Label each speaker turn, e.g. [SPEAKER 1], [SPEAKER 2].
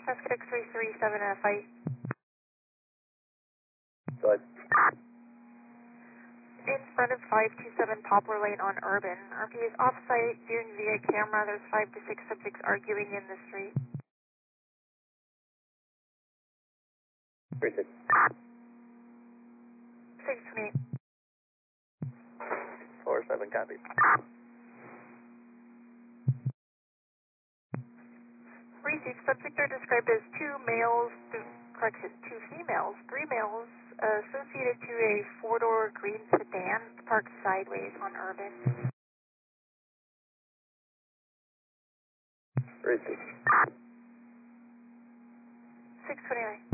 [SPEAKER 1] Prescott X-ray 37 fight.
[SPEAKER 2] Go ahead.
[SPEAKER 1] In front of 527 Poplar Lane on Urban. RP is off-site, viewing via camera. There's 5 to 6 subjects arguing in the street.
[SPEAKER 2] 36.
[SPEAKER 1] 628.
[SPEAKER 2] 47 copies.
[SPEAKER 1] Received. Subject are described as 2 males, correction, 2 females, 3 males, associated to a 4-door green sedan parked sideways on Urban.
[SPEAKER 2] 36.
[SPEAKER 1] 629.